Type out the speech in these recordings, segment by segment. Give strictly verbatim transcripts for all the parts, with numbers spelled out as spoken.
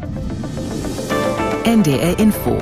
N D R Info.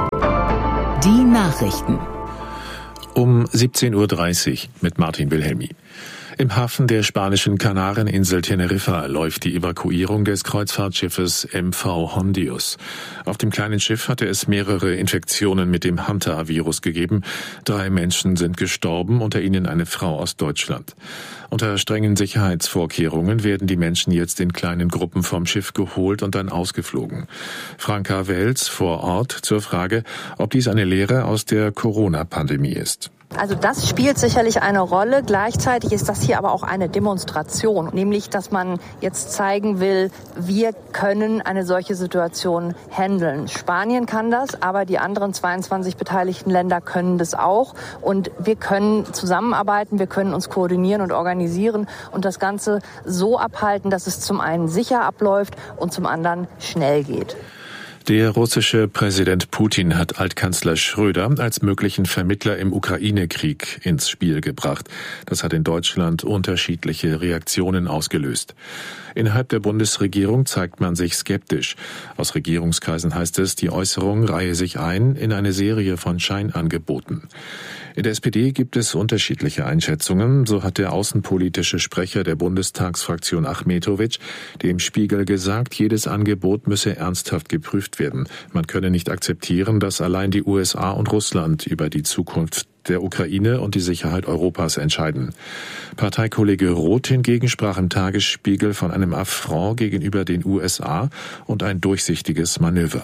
Die Nachrichten. Um siebzehn Uhr dreißig mit Martin Wilhelmi. Im Hafen der spanischen Kanareninsel Teneriffa läuft die Evakuierung des Kreuzfahrtschiffes M V Hondius. Auf dem kleinen Schiff hatte es mehrere Infektionen mit dem Hantavirus gegeben. Drei Menschen sind gestorben, unter ihnen eine Frau aus Deutschland. Unter strengen Sicherheitsvorkehrungen werden die Menschen jetzt in kleinen Gruppen vom Schiff geholt und dann ausgeflogen. Franka Wels vor Ort zur Frage, ob dies eine Lehre aus der Corona-Pandemie ist. Also das spielt sicherlich eine Rolle. Gleichzeitig ist das hier aber auch eine Demonstration, nämlich, dass man jetzt zeigen will, wir können eine solche Situation handeln. Spanien kann das, aber die anderen zweiundzwanzig beteiligten Länder können das auch. Und wir können zusammenarbeiten, wir können uns koordinieren und organisieren und das Ganze so abhalten, dass es zum einen sicher abläuft und zum anderen schnell geht. Der russische Präsident Putin hat Altkanzler Schröder als möglichen Vermittler im Ukraine-Krieg ins Spiel gebracht. Das hat in Deutschland unterschiedliche Reaktionen ausgelöst. Innerhalb der Bundesregierung zeigt man sich skeptisch. Aus Regierungskreisen heißt es, die Äußerung reihe sich ein in eine Serie von Scheinangeboten. In der S P D gibt es unterschiedliche Einschätzungen. So hat der außenpolitische Sprecher der Bundestagsfraktion Achmetovic dem Spiegel gesagt, jedes Angebot müsse ernsthaft geprüft werden. Man könne nicht akzeptieren, dass allein die U S A und Russland über die Zukunft der Ukraine und die Sicherheit Europas entscheiden. Parteikollege Roth hingegen sprach im Tagesspiegel von einem Affront gegenüber den U S A und ein durchsichtiges Manöver.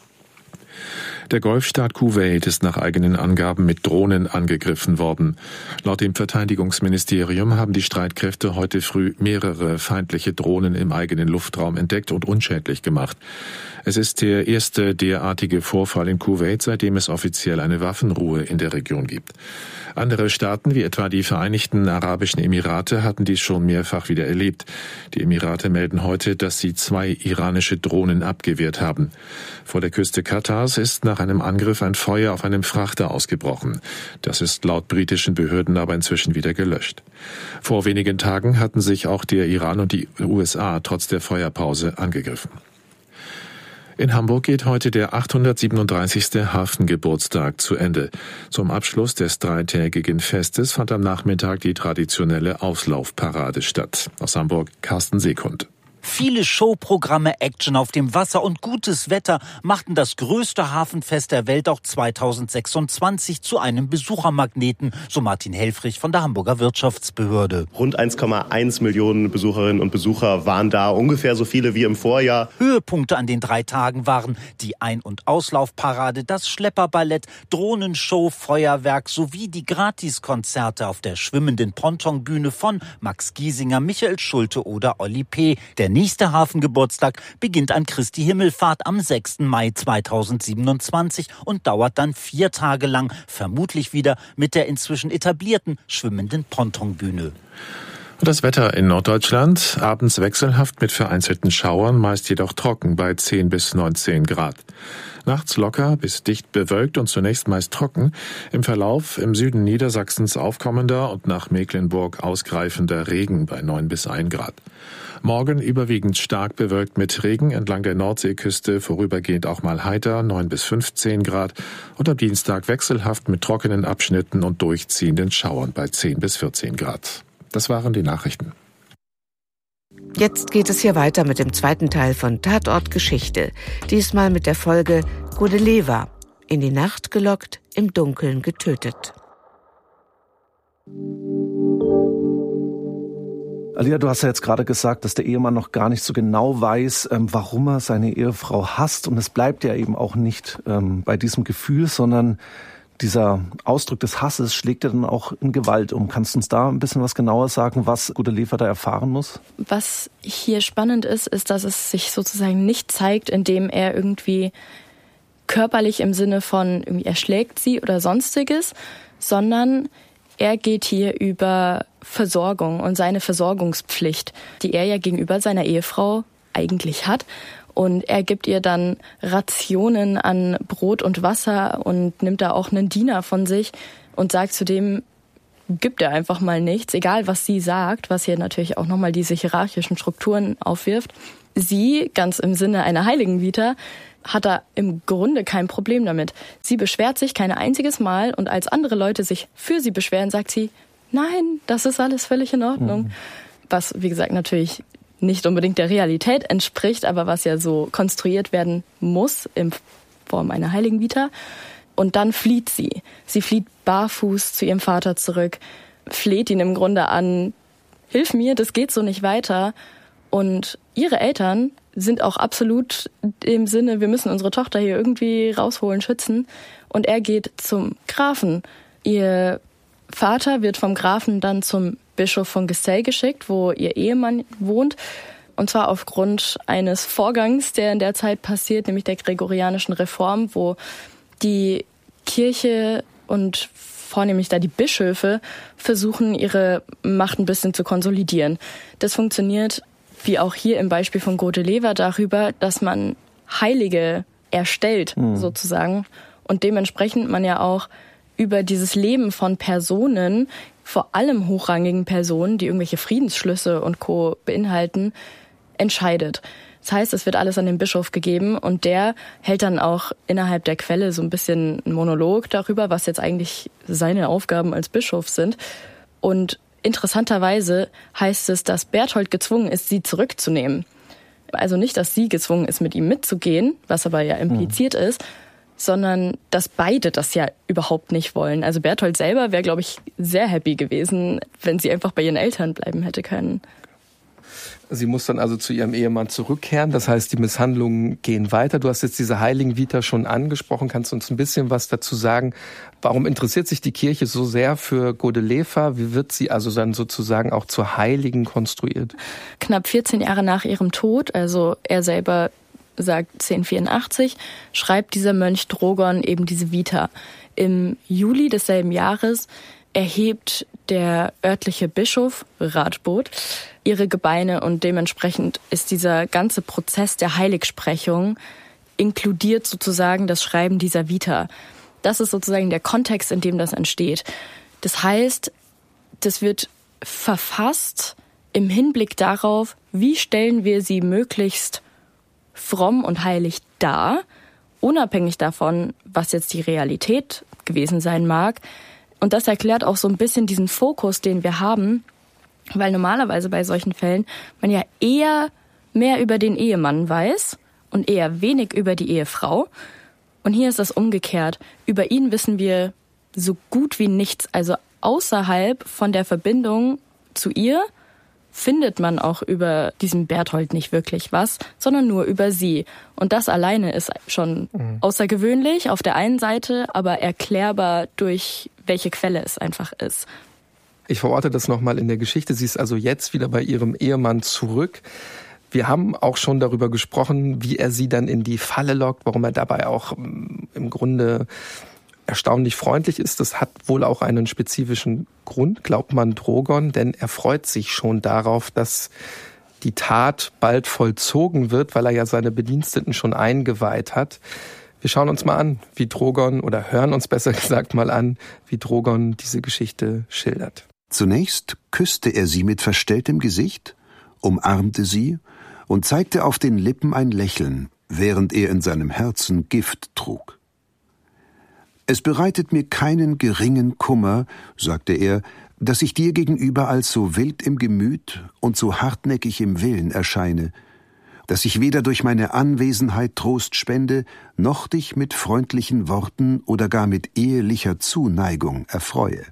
Der Golfstaat Kuwait ist nach eigenen Angaben mit Drohnen angegriffen worden. Laut dem Verteidigungsministerium haben die Streitkräfte heute früh mehrere feindliche Drohnen im eigenen Luftraum entdeckt und unschädlich gemacht. Es ist der erste derartige Vorfall in Kuwait, seitdem es offiziell eine Waffenruhe in der Region gibt. Andere Staaten, wie etwa die Vereinigten Arabischen Emirate, hatten dies schon mehrfach wieder erlebt. Die Emirate melden heute, dass sie zwei iranische Drohnen abgewehrt haben. Vor der Küste Katars ist nach einem Angriff ein Feuer auf einem Frachter ausgebrochen. Das ist laut britischen Behörden aber inzwischen wieder gelöscht. Vor wenigen Tagen hatten sich auch der Iran und die U S A trotz der Feuerpause angegriffen. In Hamburg geht heute der achthundertsiebenunddreißigste Hafengeburtstag zu Ende. Zum Abschluss des dreitägigen Festes fand am Nachmittag die traditionelle Auslaufparade statt. Aus Hamburg Carsten Seekund. Viele Showprogramme, Action auf dem Wasser und gutes Wetter machten das größte Hafenfest der Welt auch zweitausendsechsundzwanzig zu einem Besuchermagneten, so Martin Helfrich von der Hamburger Wirtschaftsbehörde. Rund eins Komma eins Millionen Besucherinnen und Besucher waren da, ungefähr so viele wie im Vorjahr. Höhepunkte an den drei Tagen waren die Ein- und Auslaufparade, das Schlepperballett, Drohnenshow, Feuerwerk sowie die Gratiskonzerte auf der schwimmenden Pontonbühne von Max Giesinger, Michael Schulte oder Olli P. Der nächste Hafengeburtstag beginnt an Christi Himmelfahrt am sechsten Mai zweitausendsiebenundzwanzig und dauert dann vier Tage lang, vermutlich wieder mit der inzwischen etablierten schwimmenden Pontonbühne. Das Wetter in Norddeutschland, abends wechselhaft mit vereinzelten Schauern, meist jedoch trocken bei zehn bis neunzehn Grad. Nachts locker bis dicht bewölkt und zunächst meist trocken. Im Verlauf im Süden Niedersachsens aufkommender und nach Mecklenburg ausgreifender Regen bei neun bis ein Grad. Morgen überwiegend stark bewölkt mit Regen, entlang der Nordseeküste vorübergehend auch mal heiter, neun bis fünfzehn Grad. Und am Dienstag wechselhaft mit trockenen Abschnitten und durchziehenden Schauern bei zehn bis vierzehn Grad. Das waren die Nachrichten. Jetzt geht es hier weiter mit dem zweiten Teil von Tatort Geschichte. Diesmal mit der Folge Godeleva. In die Nacht gelockt, im Dunkeln getötet. Alia, du hast ja jetzt gerade gesagt, dass der Ehemann noch gar nicht so genau weiß, ähm, warum er seine Ehefrau hasst. Und es bleibt ja eben auch nicht ähm, bei diesem Gefühl, sondern dieser Ausdruck des Hasses schlägt ja dann auch in Gewalt um. Kannst du uns da ein bisschen was genauer sagen, was Godeleva da erfahren muss? Was hier spannend ist, ist, dass es sich sozusagen nicht zeigt, indem er irgendwie körperlich im Sinne von irgendwie erschlägt sie oder sonstiges, sondern er geht hier über Versorgung und seine Versorgungspflicht, die er ja gegenüber seiner Ehefrau eigentlich hat. Und er gibt ihr dann Rationen an Brot und Wasser und nimmt da auch einen Diener von sich und sagt zu dem, gibt er einfach mal nichts, egal was sie sagt, was hier natürlich auch nochmal diese hierarchischen Strukturen aufwirft. sie, ganz im Sinne einer heiligen Vita, hat da im Grunde kein Problem damit. Sie beschwert sich kein einziges Mal und als andere Leute sich für sie beschweren, sagt sie, nein, das ist alles völlig in Ordnung. Mhm. Was, wie gesagt, natürlich nicht unbedingt der Realität entspricht, aber was ja so konstruiert werden muss in Form einer heiligen Vita. Und dann flieht sie. Sie flieht barfuß zu ihrem Vater zurück, fleht ihn im Grunde an, hilf mir, das geht so nicht weiter. Und ihre Eltern sind auch absolut im Sinne, wir müssen unsere Tochter hier irgendwie rausholen, schützen. Und er geht zum Grafen. Ihr Vater wird vom Grafen dann zum Bischof von Giselle geschickt, wo ihr Ehemann wohnt. Und zwar aufgrund eines Vorgangs, der in der Zeit passiert, nämlich der gregorianischen Reform, wo die Kirche und vornehmlich da die Bischöfe versuchen, ihre Macht ein bisschen zu konsolidieren. Das funktioniert, wie auch hier im Beispiel von Godeleva, darüber, dass man Heilige erstellt, mhm. sozusagen. Und dementsprechend man ja auch über dieses Leben von Personen, vor allem hochrangigen Personen, die irgendwelche Friedensschlüsse und Co. beinhalten, entscheidet. Das heißt, es wird alles an den Bischof gegeben und der hält dann auch innerhalb der Quelle so ein bisschen einen Monolog darüber, was jetzt eigentlich seine Aufgaben als Bischof sind. Und interessanterweise heißt es, dass Berthold gezwungen ist, sie zurückzunehmen. Also nicht, dass sie gezwungen ist, mit ihm mitzugehen, was aber ja impliziert mhm. ist, sondern dass beide das ja überhaupt nicht wollen. Also Berthold selber wäre, glaube ich, sehr happy gewesen, wenn sie einfach bei ihren Eltern bleiben hätte können. Sie muss dann also zu ihrem Ehemann zurückkehren. Das heißt, die Misshandlungen gehen weiter. Du hast jetzt diese heiligen Vita schon angesprochen. Kannst du uns ein bisschen was dazu sagen? Warum interessiert sich die Kirche so sehr für Godeleva? Wie wird sie also dann sozusagen auch zur Heiligen konstruiert? Knapp vierzehn Jahre nach ihrem Tod, also er selber sagt zehnhundertvierundachtzig, schreibt dieser Mönch Drogon eben diese Vita. Im Juli desselben Jahres erhebt der örtliche Bischof Radbot ihre Gebeine und dementsprechend ist dieser ganze Prozess der Heiligsprechung inkludiert sozusagen das Schreiben dieser Vita. Das ist sozusagen der Kontext, in dem das entsteht. Das heißt, das wird verfasst im Hinblick darauf, wie stellen wir sie möglichst fromm und heilig dar, unabhängig davon, was jetzt die Realität gewesen sein mag. Und das erklärt auch so ein bisschen diesen Fokus, den wir haben, weil normalerweise bei solchen Fällen man ja eher mehr über den Ehemann weiß und eher wenig über die Ehefrau. Und hier ist das umgekehrt. Über ihn wissen wir so gut wie nichts. Also außerhalb von der Verbindung zu ihr findet man auch über diesen Berthold nicht wirklich was, sondern nur über sie. Und das alleine ist schon mhm. außergewöhnlich auf der einen Seite, aber erklärbar durch welche Quelle es einfach ist. Ich verorte das nochmal in der Geschichte. Sie ist also jetzt wieder bei ihrem Ehemann zurück. Wir haben auch schon darüber gesprochen, wie er sie dann in die Falle lockt, warum er dabei auch im Grunde erstaunlich freundlich ist. Das hat wohl auch einen spezifischen Grund, glaubt man Drogon, denn er freut sich schon darauf, dass die Tat bald vollzogen wird, weil er ja seine Bediensteten schon eingeweiht hat. Wir schauen uns mal an, wie Drogon, oder hören uns besser gesagt mal an, wie Drogon diese Geschichte schildert. Zunächst küsste er sie mit verstelltem Gesicht, umarmte sie und zeigte auf den Lippen ein Lächeln, während er in seinem Herzen Gift trug. »Es bereitet mir keinen geringen Kummer«, sagte er, »dass ich dir gegenüber als so wild im Gemüt und so hartnäckig im Willen erscheine, dass ich weder durch meine Anwesenheit Trost spende, noch dich mit freundlichen Worten oder gar mit ehelicher Zuneigung erfreue.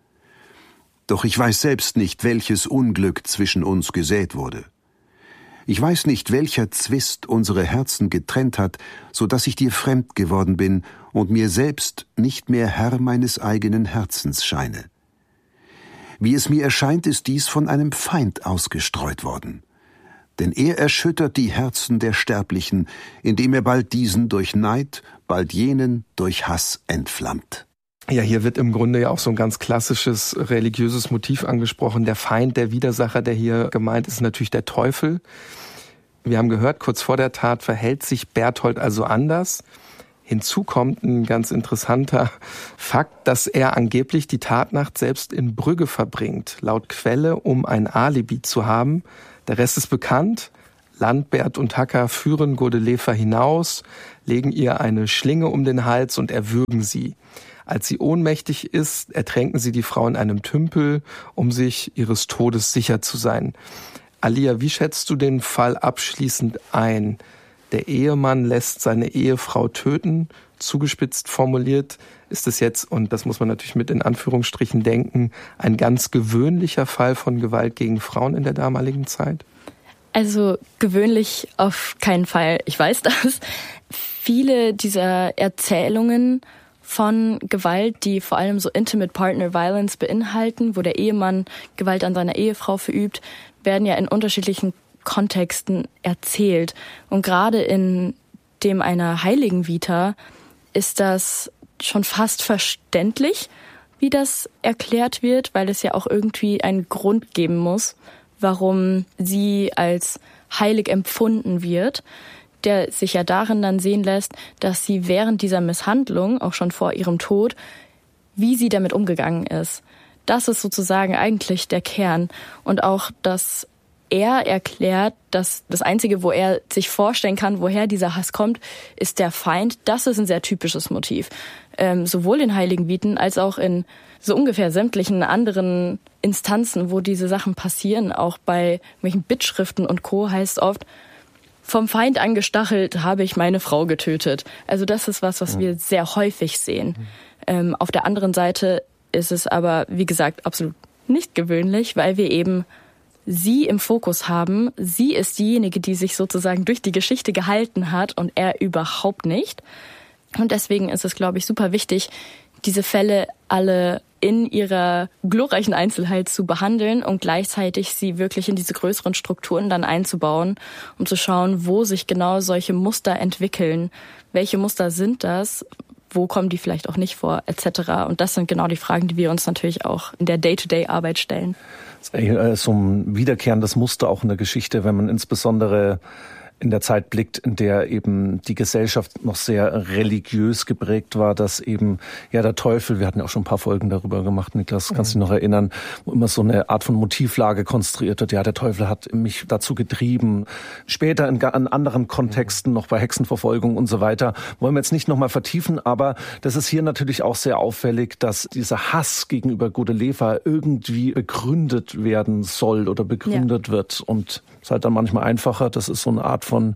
Doch ich weiß selbst nicht, welches Unglück zwischen uns gesät wurde. Ich weiß nicht, welcher Zwist unsere Herzen getrennt hat, so dass ich dir fremd geworden bin und mir selbst nicht mehr Herr meines eigenen Herzens scheine. Wie es mir erscheint, ist dies von einem Feind ausgestreut worden. Denn er erschüttert die Herzen der Sterblichen, indem er bald diesen durch Neid, bald jenen durch Hass entflammt.« Ja, hier wird im Grunde ja auch so ein ganz klassisches religiöses Motiv angesprochen. Der Feind, der Widersacher, der hier gemeint ist, ist natürlich der Teufel. Wir haben gehört, kurz vor der Tat verhält sich Berthold also anders. Hinzu kommt ein ganz interessanter Fakt, dass er angeblich die Tatnacht selbst in Brügge verbringt, laut Quelle, um ein Alibi zu haben. Der Rest ist bekannt. Landbert und Hacker führen Godelever hinaus, legen ihr eine Schlinge um den Hals und erwürgen sie. Als sie ohnmächtig ist, ertränken sie die Frau in einem Tümpel, um sich ihres Todes sicher zu sein. Alia, wie schätzt du den Fall abschließend ein? Der Ehemann lässt seine Ehefrau töten. Zugespitzt formuliert ist es jetzt, und das muss man natürlich mit in Anführungsstrichen denken, ein ganz gewöhnlicher Fall von Gewalt gegen Frauen in der damaligen Zeit? Also gewöhnlich auf keinen Fall. Ich weiß das. Viele dieser Erzählungen von Gewalt, die vor allem so Intimate Partner Violence beinhalten, wo der Ehemann Gewalt an seiner Ehefrau verübt, werden ja in unterschiedlichen Kontexten erzählt. Und gerade in dem einer Heiligen Vita ist das schon fast verständlich, wie das erklärt wird, weil es ja auch irgendwie einen Grund geben muss, warum sie als heilig empfunden wird, der sich ja darin dann sehen lässt, dass sie während dieser Misshandlung, auch schon vor ihrem Tod, wie sie damit umgegangen ist. Das ist sozusagen eigentlich der Kern. Und auch, dass er erklärt, dass das Einzige, wo er sich vorstellen kann, woher dieser Hass kommt, ist der Feind. Das ist ein sehr typisches Motiv. Ähm, sowohl in Heiligen Viten als auch in so ungefähr sämtlichen anderen Instanzen, wo diese Sachen passieren. Auch bei welchen Bittschriften und Co. heißt oft, vom Feind angestachelt habe ich meine Frau getötet. Also das ist was, was wir sehr häufig sehen. Ähm, auf der anderen Seite ist es aber, wie gesagt, absolut nicht gewöhnlich, weil wir eben sie im Fokus haben. Sie ist diejenige, die sich sozusagen durch die Geschichte gehalten hat und er überhaupt nicht. Und deswegen ist es, glaube ich, super wichtig, diese Fälle alle in ihrer glorreichen Einzelheit zu behandeln und gleichzeitig sie wirklich in diese größeren Strukturen dann einzubauen, um zu schauen, wo sich genau solche Muster entwickeln. Welche Muster sind das? Wo kommen die vielleicht auch nicht vor, et cetera. Und das sind genau die Fragen, die wir uns natürlich auch in der Day-to-Day-Arbeit stellen. Das ist so ein wiederkehrendes Muster auch in der Geschichte, wenn man insbesondere in der Zeit blickt, in der eben die Gesellschaft noch sehr religiös geprägt war, dass eben ja der Teufel, wir hatten ja auch schon ein paar Folgen darüber gemacht, Niklas, kannst du dich noch erinnern, wo immer so eine Art von Motivlage konstruiert wird, ja, der Teufel hat mich dazu getrieben. Später in, in anderen Kontexten, noch bei Hexenverfolgung und so weiter, wollen wir jetzt nicht nochmal vertiefen, aber das ist hier natürlich auch sehr auffällig, dass dieser Hass gegenüber Godelever irgendwie begründet werden soll oder begründet ja. wird, und es ist halt dann manchmal einfacher, das ist so eine Art von,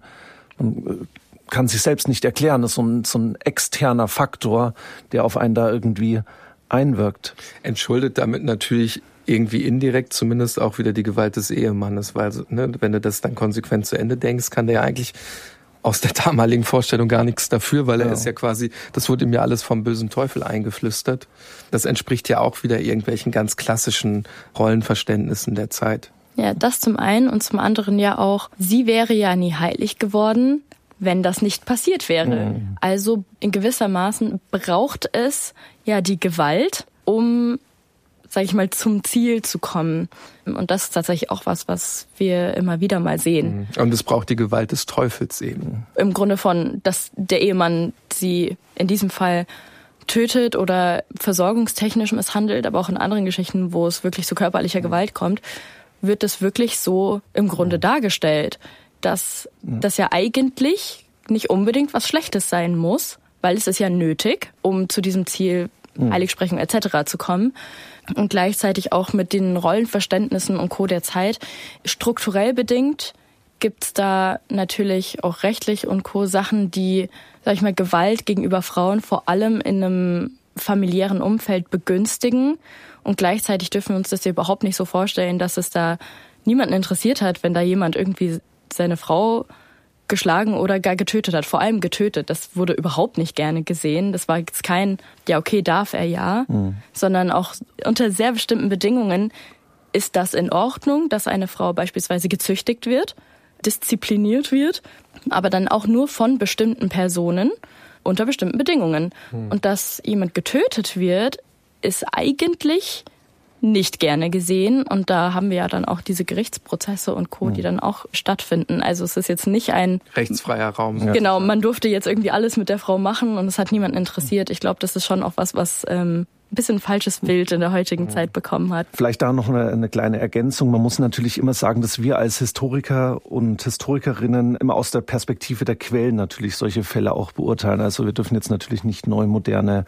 man kann sich selbst nicht erklären, das ist so ein, so ein externer Faktor, der auf einen da irgendwie einwirkt. Entschuldet damit natürlich irgendwie indirekt zumindest auch wieder die Gewalt des Ehemannes, weil ne, wenn du das dann konsequent zu Ende denkst, kann der ja eigentlich aus der damaligen Vorstellung gar nichts dafür, weil er ja. ist ja quasi, das wurde ihm ja alles vom bösen Teufel eingeflüstert. Das entspricht ja auch wieder irgendwelchen ganz klassischen Rollenverständnissen der Zeit. Ja, das zum einen und zum anderen ja auch, sie wäre ja nie heilig geworden, wenn das nicht passiert wäre. Mhm. Also in gewissermaßen braucht es ja die Gewalt, um, sag ich mal, zum Ziel zu kommen. Und das ist tatsächlich auch was, was wir immer wieder mal sehen. Und es braucht die Gewalt des Teufels eben. Im Grunde von, dass der Ehemann sie in diesem Fall tötet oder versorgungstechnisch misshandelt, aber auch in anderen Geschichten, wo es wirklich zu körperlicher mhm. Gewalt kommt, wird es wirklich so im Grunde dargestellt, dass das ja eigentlich nicht unbedingt was Schlechtes sein muss, weil es ist ja nötig, um zu diesem Ziel Heiligsprechung et cetera zu kommen. Und gleichzeitig auch mit den Rollenverständnissen und Co. der Zeit. Strukturell bedingt gibt's da natürlich auch rechtlich und Co. Sachen, die, sag ich mal, Gewalt gegenüber Frauen vor allem in einem familiären Umfeld begünstigen. Und gleichzeitig dürfen wir uns das ja überhaupt nicht so vorstellen, dass es da niemanden interessiert hat, wenn da jemand irgendwie seine Frau geschlagen oder gar getötet hat. Vor allem getötet. Das wurde überhaupt nicht gerne gesehen. Das war jetzt kein, ja okay, darf er ja, mhm. sondern auch unter sehr bestimmten Bedingungen ist das in Ordnung, dass eine Frau beispielsweise gezüchtigt wird, diszipliniert wird, aber dann auch nur von bestimmten Personen unter bestimmten Bedingungen. Mhm. Und dass jemand getötet wird, ist eigentlich nicht gerne gesehen. Und da haben wir ja dann auch diese Gerichtsprozesse und Co., die dann auch stattfinden. Also es ist jetzt nicht ein rechtsfreier Raum. Genau, man durfte jetzt irgendwie alles mit der Frau machen und es hat niemanden interessiert. Ich glaube, das ist schon auch was, was ähm, ein bisschen ein falsches Bild in der heutigen Zeit bekommen hat. Vielleicht da noch eine, eine kleine Ergänzung. Man muss natürlich immer sagen, dass wir als Historiker und Historikerinnen immer aus der Perspektive der Quellen natürlich solche Fälle auch beurteilen. Also wir dürfen jetzt natürlich nicht neu moderne